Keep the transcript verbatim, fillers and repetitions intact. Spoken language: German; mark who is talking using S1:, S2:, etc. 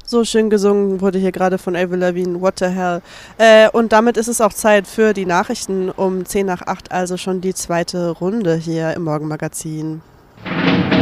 S1: So schön gesungen wurde hier gerade von Avril Lavigne, What the Hell. Äh, und damit ist es auch Zeit für die Nachrichten um zehn nach acht, also schon die zweite Runde hier im Morgenmagazin.